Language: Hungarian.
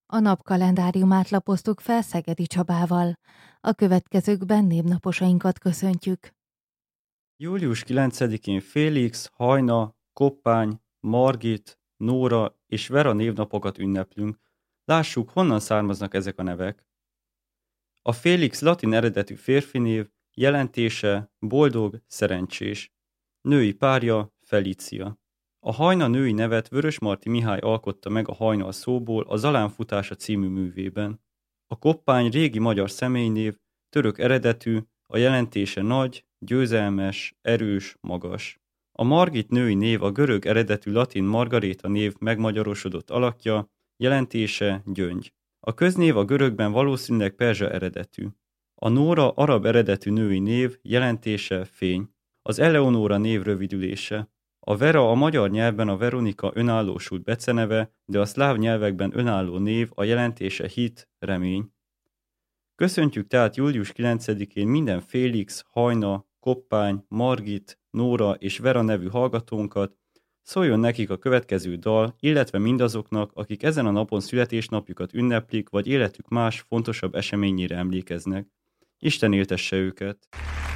A napkalendáriumát lapoztuk fel Szegedi Csabával. A következőkben névnaposainkat köszöntjük. Július 9-én Félix, Hajna, Koppány, Margit, Nóra és Vera névnapokat ünneplünk. Lássuk, honnan származnak ezek a nevek. A Félix latin eredetű férfi név, jelentése boldog, szerencsés. Női párja Felícia. A Hajna női nevet Vörösmarty Mihály alkotta meg a Hajnal szóból a Zalán futása című művében. A Koppány régi magyar személynév, török eredetű, a jelentése nagy, győzelmes, erős, magas. A Margit női név a görög eredetű latin Margaréta név megmagyarosodott alakja, jelentése gyöngy. A köznév a görögben valószínűleg perzsa eredetű. A Nóra arab eredetű női név, jelentése fény. Az Eleonóra név rövidülése. A Vera a magyar nyelvben a Veronika önállósult beceneve, de a szláv nyelvekben önálló név, a jelentése hit, remény. Köszöntjük tehát július 9-én minden Félix, Hajna, Koppány, Margit, Nóra és Vera nevű hallgatónkat, szóljon nekik a következő dal, illetve mindazoknak, akik ezen a napon születésnapjukat ünneplik, vagy életük más, fontosabb eseményére emlékeznek. Isten éltesse őket!